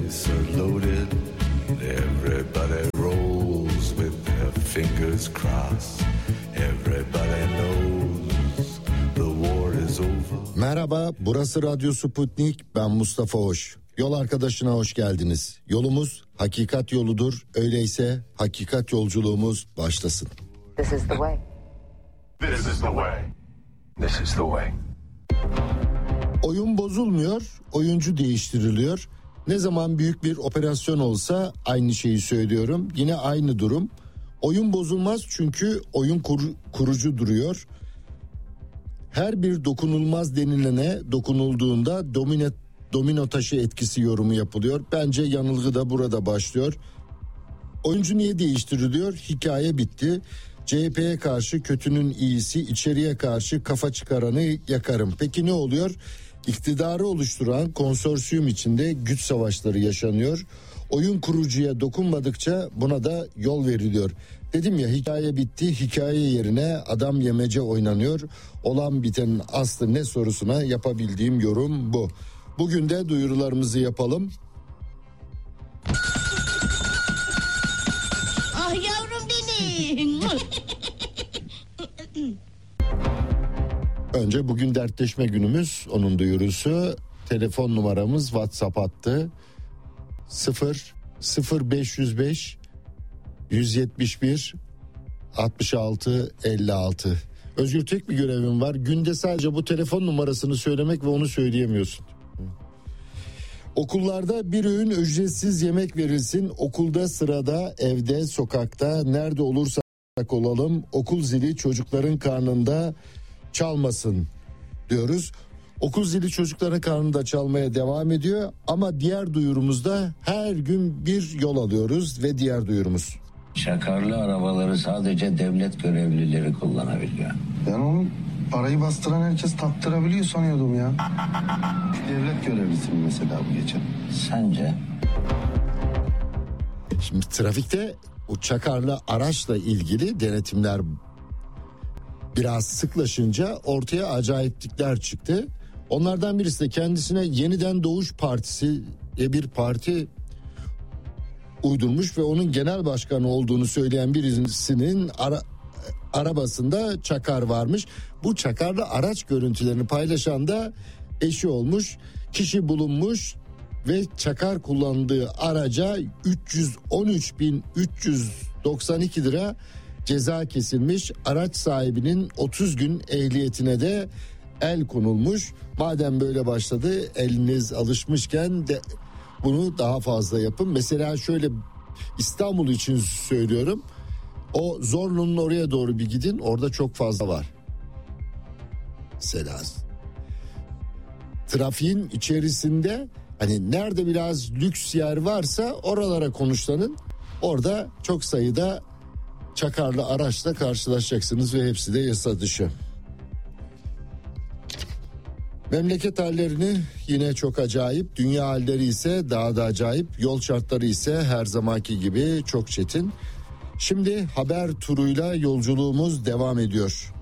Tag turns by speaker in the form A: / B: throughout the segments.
A: dice are loaded. Everybody rolls with their fingers crossed. Everybody knows the war is over.
B: Merhaba, burası Radyo Sputnik, ben Mustafa Hoş. Yol arkadaşına hoş geldiniz. Yolumuz hakikat yoludur. Öyleyse hakikat yolculuğumuz başlasın.
C: This is the way.
D: This is the way. This is the way.
B: Oyun bozulmuyor, oyuncu değiştiriliyor. Ne zaman büyük bir operasyon olsa aynı şeyi söylüyorum. Yine aynı durum. Oyun bozulmaz çünkü oyun kurucu duruyor. Her bir dokunulmaz denilene dokunulduğunda domino taşı etkisi yorumu yapılıyor. Bence yanılgı da burada başlıyor. Oyuncu niye değiştiriliyor? Hikaye bitti. CHP'ye karşı kötünün iyisi, içeriye karşı kafa çıkaranı yakarım. Peki ne oluyor? İktidarı oluşturan konsorsiyum içinde güç savaşları yaşanıyor. Oyun kurucuya dokunmadıkça buna da yol veriliyor. Dedim ya, hikaye bitti. Hikaye yerine adam yemece oynanıyor. Olan bitenin aslı ne sorusuna yapabildiğim yorum bu. Bugün de duyurularımızı yapalım.
E: Ah yavrum benim.
B: Önce bugün dertleşme günümüz, onun duyurusu. Telefon numaramız WhatsApp hattı 0505 171 66 56. Özgür, tek bir görevim var. Günde sadece bu telefon numarasını söylemek ve onu söyleyemiyorsun. Okullarda bir öğün ücretsiz yemek verilsin. Okulda, sırada, evde, sokakta, nerede olursak olalım, okul zili çocukların karnında çalmasın diyoruz. Okul zili çocukların karnında çalmaya devam ediyor ama diğer duyurumuzda her gün bir yol alıyoruz ve diğer duyurumuz.
F: Çakarlı arabaları sadece devlet görevlileri kullanabiliyor.
G: Ben onu parayı bastıran herkes taktırabiliyor sanıyordum ya. Devlet görevlisi mi mesela bu geçen?
F: Sence?
B: Şimdi trafikte o çakarlı araçla ilgili denetimler biraz sıklaşınca ortaya acayiplikler çıktı. Onlardan birisi de kendisine Yeniden Doğuş Partisi diye bir parti uydurmuş ve onun genel başkanı olduğunu söyleyen birisinin arabasında çakar varmış. Bu çakarlı araç görüntülerini paylaşan da eşi olmuş. Kişi bulunmuş ve çakar kullandığı araca 313.392 lira ceza kesilmiş. Araç sahibinin 30 gün ehliyetine de el konulmuş. Madem böyle başladı, eliniz alışmışken de bunu daha fazla yapın. Mesela şöyle, İstanbul için söylüyorum. O Zorlu'nun oraya doğru bir gidin. Orada çok fazla var. Mesela trafiğin içerisinde hani nerede biraz lüks yer varsa oralara konuşlanın. Orada çok sayıda çakarlı araçla karşılaşacaksınız ve hepsi de yasa dışı. Memleket hallerini yine çok acayip, dünya halleri ise daha da acayip, yol şartları ise her zamanki gibi çok çetin. Şimdi haber turuyla yolculuğumuz devam ediyor.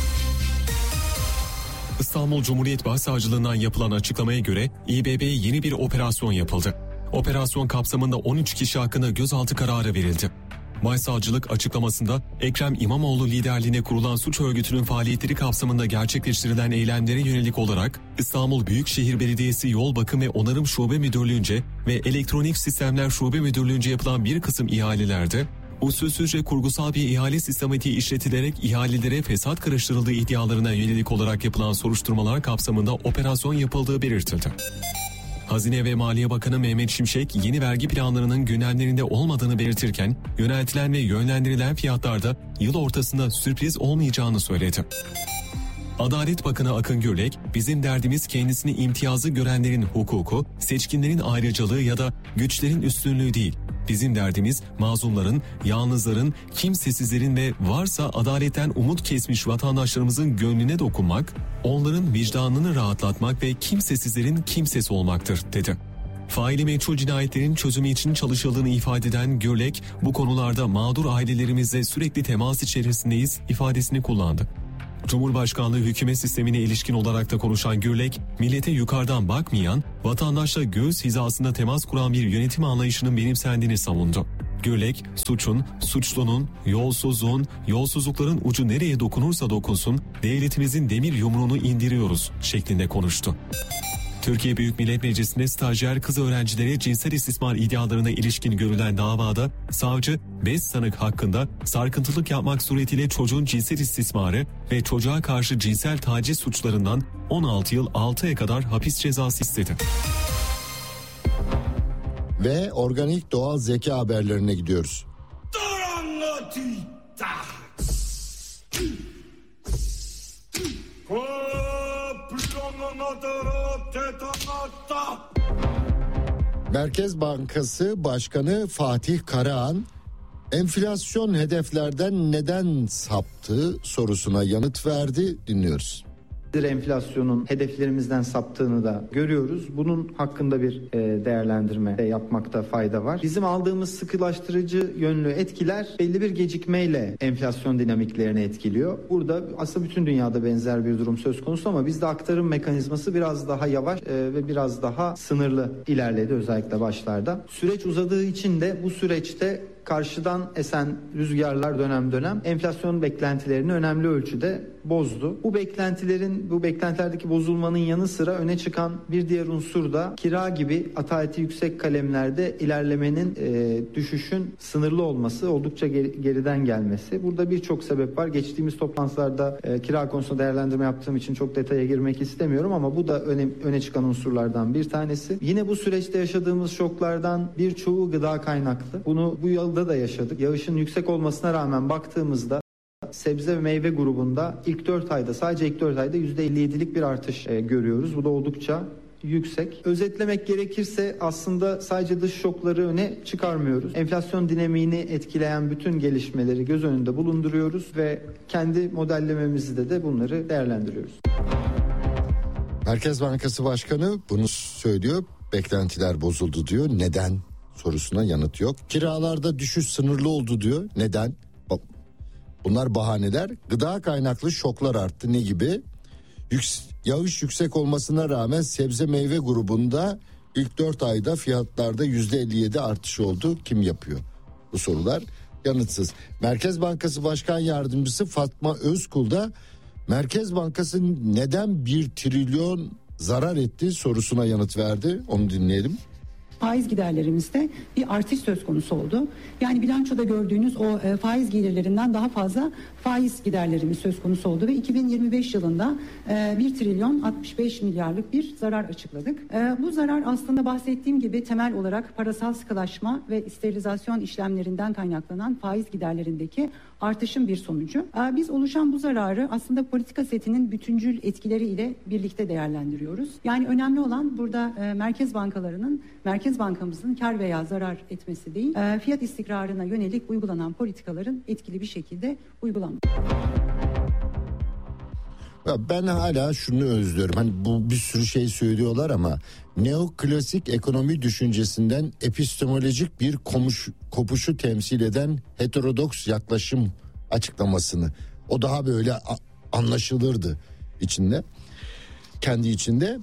H: İstanbul Cumhuriyet Başsavcılığından yapılan açıklamaya göre İBB'ye yeni bir operasyon yapıldı. Operasyon kapsamında 13 kişi hakkında gözaltı kararı verildi. Başsavcılık açıklamasında Ekrem İmamoğlu liderliğine kurulan suç örgütünün faaliyetleri kapsamında gerçekleştirilen eylemlere yönelik olarak İstanbul Büyükşehir Belediyesi Yol Bakım ve Onarım Şube Müdürlüğü'nce ve Elektronik Sistemler Şube Müdürlüğü'nce yapılan bir kısım ihalelerde usulsüzce kurgusal bir ihale sistematiği işletilerek ihalelere fesat karıştırıldığı iddialarına yönelik olarak yapılan soruşturmalar kapsamında operasyon yapıldığı belirtildi. Hazine ve Maliye Bakanı Mehmet Şimşek yeni vergi planlarının gündemlerinde olmadığını belirtirken yöneltilen ve yönlendirilen fiyatlarda yıl ortasında sürpriz olmayacağını söyledi. Adalet Bakanı Akın Gürlek, bizim derdimiz kendisini imtiyazlı görenlerin hukuku, seçkinlerin ayrıcalığı ya da güçlerin üstünlüğü değil. Bizim derdimiz mazlumların, yalnızların, kimsesizlerin ve varsa adaletten umut kesmiş vatandaşlarımızın gönlüne dokunmak, onların vicdanını rahatlatmak ve kimsesizlerin kimsesi olmaktır, dedi. Faili meçhul cinayetlerin çözümü için çalışıldığını ifade eden Gürlek, bu konularda mağdur ailelerimizle sürekli temas içerisindeyiz ifadesini kullandı. Cumhurbaşkanlığı hükümet sistemine ilişkin olarak da konuşan Gürlek, millete yukarıdan bakmayan, vatandaşla göğüs hizasında temas kuran bir yönetim anlayışının benimsendiğini savundu. Gürlek, suçun, suçlunun, yolsuzluğun, yolsuzlukların ucu nereye dokunursa dokunsun, devletimizin demir yumruğunu indiriyoruz şeklinde konuştu. Türkiye Büyük Millet Meclisi'nde stajyer kız öğrencilere cinsel istismar iddialarına ilişkin görülen davada savcı 5 sanık hakkında sarkıntılık yapmak suretiyle çocuğun cinsel istismarı ve çocuğa karşı cinsel taciz suçlarından 16 yıl 6 aya kadar hapis cezası istedi.
B: Ve organik doğal zeka haberlerine gidiyoruz. Merkez Bankası Başkanı Fatih Karahan, enflasyon hedeflerden neden saptı sorusuna yanıt verdi. Dinliyoruz.
C: Enflasyonun hedeflerimizden saptığını da görüyoruz. Bunun hakkında bir değerlendirme yapmakta fayda var. Bizim aldığımız sıkılaştırıcı yönlü etkiler belli bir gecikmeyle enflasyon dinamiklerini etkiliyor. Burada aslında bütün dünyada benzer bir durum söz konusu ama bizde aktarım mekanizması biraz daha yavaş ve biraz daha sınırlı ilerledi özellikle başlarda. Süreç uzadığı için de bu süreçte karşıdan esen rüzgarlar dönem dönem enflasyon beklentilerini önemli ölçüde bozdu. Bu beklentilerdeki bozulmanın yanı sıra öne çıkan bir diğer unsur da kira gibi ataletli yüksek kalemlerde ilerlemenin düşüşün sınırlı olması, oldukça geriden gelmesi. Burada birçok sebep var. Geçtiğimiz toplantılarda kira konusunda değerlendirme yaptığım için çok detaya girmek istemiyorum ama bu da öne çıkan unsurlardan bir tanesi. Yine bu süreçte yaşadığımız şoklardan birçoğu gıda kaynaklı. Bunu bu yılda da yaşadık. Yağışın yüksek olmasına rağmen baktığımızda sebze ve meyve grubunda sadece ilk 4 ayda %57'lik bir artış görüyoruz. Bu da oldukça yüksek. Özetlemek gerekirse aslında sadece dış şokları öne çıkarmıyoruz. Enflasyon dinamiğini etkileyen bütün gelişmeleri göz önünde bulunduruyoruz ve kendi modellememizde de bunları değerlendiriyoruz.
B: Merkez Bankası Başkanı bunu söylüyor. Beklentiler bozuldu diyor. Neden? Sorusuna yanıt yok. Kiralarda düşüş sınırlı oldu diyor. Neden? Bunlar bahaneler. Gıda kaynaklı şoklar arttı. Ne gibi? Yağış yüksek olmasına rağmen sebze meyve grubunda ilk 4 ayda fiyatlarda %57 artış oldu. Kim yapıyor? Bu sorular yanıtsız. Merkez Bankası Başkan Yardımcısı Fatma Özkul da Merkez Bankası neden 1 trilyon zarar etti sorusuna yanıt verdi. Onu dinleyelim.
I: Faiz giderlerimizde bir artış söz konusu oldu. Yani bilançoda gördüğünüz o faiz gelirlerinden daha fazla faiz giderlerimiz söz konusu oldu ve 2025 yılında 1 trilyon 65 milyarlık bir zarar açıkladık. Bu zarar aslında bahsettiğim gibi temel olarak parasal sıkılaşma ve sterilizasyon işlemlerinden kaynaklanan faiz giderlerindeki artışın bir sonucu. Biz oluşan bu zararı aslında politika setinin bütüncül etkileriyle birlikte değerlendiriyoruz. Yani önemli olan burada Merkez Bankamızın kar veya zarar etmesi değil, fiyat istikrarına yönelik uygulanan politikaların etkili bir şekilde uygulanması.
B: Ben hala şunu özlüyorum. Hani bu bir sürü şey söylüyorlar ama neoklasik ekonomi düşüncesinden epistemolojik bir kopuşu temsil eden heterodoks yaklaşım açıklamasını. O daha böyle anlaşılırdı kendi içinde.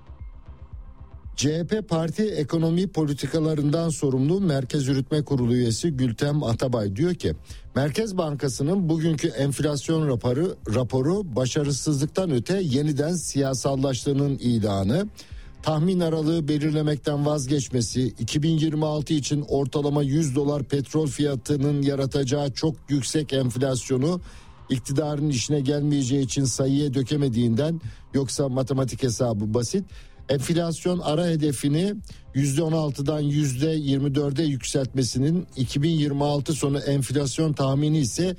B: CHP Parti ekonomi politikalarından sorumlu Merkez Yürütme Kurulu üyesi Gültem Atabay diyor ki Merkez Bankası'nın bugünkü enflasyon raporu başarısızlıktan öte yeniden siyasallaştığının ilanı, tahmin aralığı belirlemekten vazgeçmesi, 2026 için ortalama $100 petrol fiyatının yaratacağı çok yüksek enflasyonu iktidarın işine gelmeyeceği için sayıya dökemediğinden, yoksa matematik hesabı basit. Enflasyon ara hedefini %16'dan %24'e yükseltmesinin 2026 sonu enflasyon tahmini ise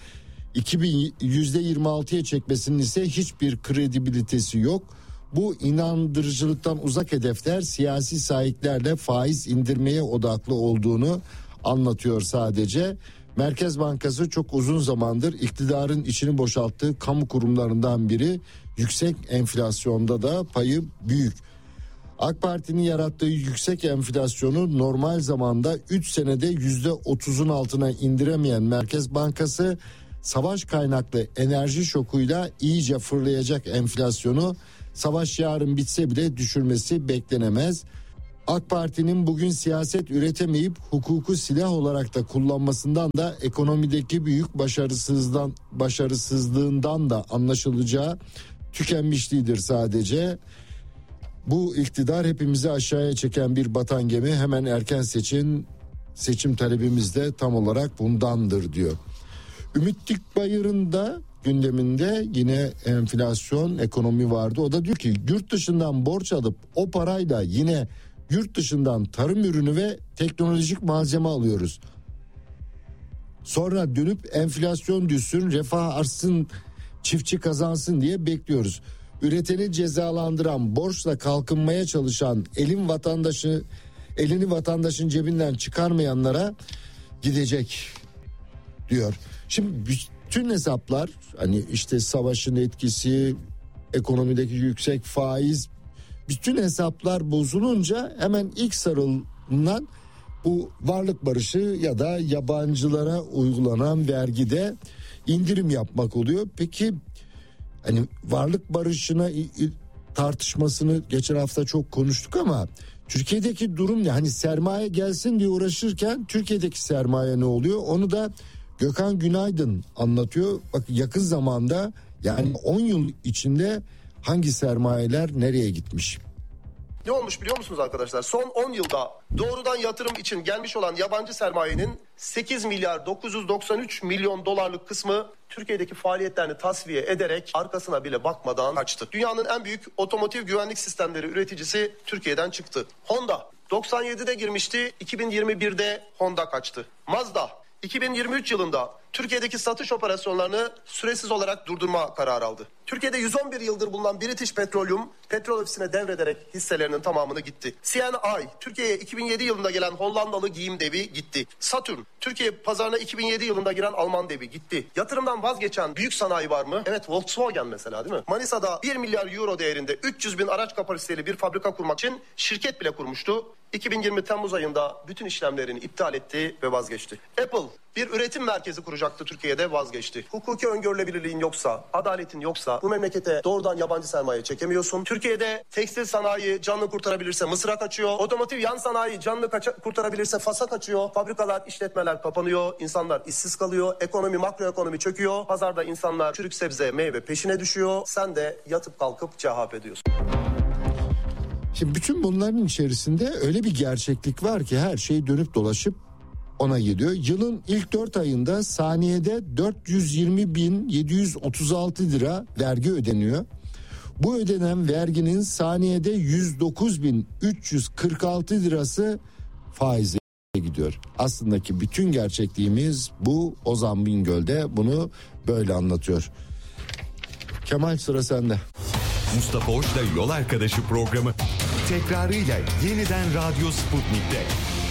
B: %26'ya çekmesinin ise hiçbir kredibilitesi yok. Bu inandırıcılıktan uzak hedefler siyasi sahiplerle faiz indirmeye odaklı olduğunu anlatıyor sadece. Merkez Bankası çok uzun zamandır iktidarın içini boşalttığı kamu kurumlarından biri. Yüksek enflasyonda da payı büyük. AK Parti'nin yarattığı yüksek enflasyonu normal zamanda 3 senede %30'un altına indiremeyen Merkez Bankası savaş kaynaklı enerji şokuyla iyice fırlayacak enflasyonu savaş yarın bitse bile düşürmesi beklenemez. AK Parti'nin bugün siyaset üretemeyip hukuku silah olarak da kullanmasından da ekonomideki büyük başarısızlığından da anlaşılacağı tükenmişliğidir sadece. Bu iktidar hepimizi aşağıya çeken bir batan gemi, hemen erken seçim talebimiz de tam olarak bundandır diyor. Ümit Dikbayır'ın da gündeminde yine enflasyon, ekonomi vardı. O da diyor ki yurt dışından borç alıp o parayla yine yurt dışından tarım ürünü ve teknolojik malzeme alıyoruz. Sonra dönüp enflasyon düşsün, refah artsın, çiftçi kazansın diye bekliyoruz. Üreteni cezalandıran, borçla kalkınmaya çalışan, elini vatandaşın cebinden çıkarmayanlara gidecek diyor. Şimdi bütün hesaplar, hani işte savaşın etkisi, ekonomideki yüksek faiz, bütün hesaplar bozulunca hemen ilk sarılan bu varlık barışı ya da yabancılara uygulanan vergide indirim yapmak oluyor. Peki hani varlık barışına tartışmasını geçen hafta çok konuştuk ama Türkiye'deki durum ne? Hani sermaye gelsin diye uğraşırken Türkiye'deki sermaye ne oluyor? Onu da Gökhan Günaydın anlatıyor. Bak yakın zamanda, yani 10 yıl içinde hangi sermayeler nereye gitmiş?
J: Ne olmuş biliyor musunuz arkadaşlar? Son 10 yılda doğrudan yatırım için gelmiş olan yabancı sermayenin 8 milyar 993 milyon dolarlık kısmı Türkiye'deki faaliyetlerini tasfiye ederek arkasına bile bakmadan kaçtı. Dünyanın en büyük otomotiv güvenlik sistemleri üreticisi Türkiye'den çıktı. Honda 97'de girmişti, 2021'de Honda kaçtı. Mazda 2023 yılında Türkiye'deki satış operasyonlarını süresiz olarak durdurma kararı aldı. Türkiye'de 111 yıldır bulunan British Petroleum, petrol ofisine devrederek hisselerinin tamamını gitti. CNI, Türkiye'ye 2007 yılında gelen Hollandalı giyim devi gitti. Saturn, Türkiye pazarına 2007 yılında giren Alman devi gitti. Yatırımdan vazgeçen büyük sanayi var mı? Evet, Volkswagen mesela, değil mi? Manisa'da 1 milyar euro değerinde 300 bin araç kapasiteli bir fabrika kurmak için şirket bile kurmuştu. 2020 Temmuz ayında bütün işlemlerini iptal etti ve vazgeçti. Apple bir üretim merkezi kuracaktı Türkiye'de, vazgeçti. Hukuki öngörülebilirliğin yoksa, adaletin yoksa bu memlekete doğrudan yabancı sermaye çekemiyorsun. Türkiye'de tekstil sanayi canını kurtarabilirse Mısır'a kaçıyor. Otomotiv yan sanayi canını kurtarabilirse Fas'a kaçıyor. Fabrikalar, işletmeler kapanıyor. İnsanlar işsiz kalıyor. Ekonomi, makroekonomi çöküyor. Pazarda insanlar çürük sebze, meyve peşine düşüyor. Sen de yatıp kalkıp cevap ediyorsun.
B: Şimdi bütün bunların içerisinde öyle bir gerçeklik var ki her şey dönüp dolaşıp ona gidiyor. Yılın ilk 4 ayında saniyede 420.736 lira vergi ödeniyor. Bu ödenen verginin saniyede 109.346 lirası faize gidiyor. Aslında ki bütün gerçekliğimiz bu. Ozan Bingöl de bunu böyle anlatıyor. Kemal, sıra sende.
K: Mustafa Hoş'la Yol Arkadaşı programı tekrarıyla yeniden Radyo Sputnik'te.